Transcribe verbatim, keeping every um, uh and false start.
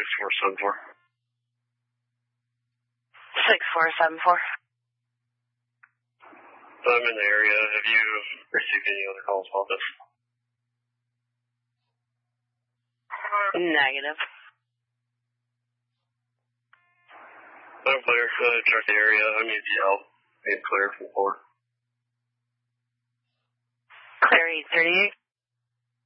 six four seven four. six four seven four. I'm in the area. Have you received any other calls about this? Negative. I'm clear. Uh, check the area. I need the help. I need clear from four. Clear eight thirty-eight.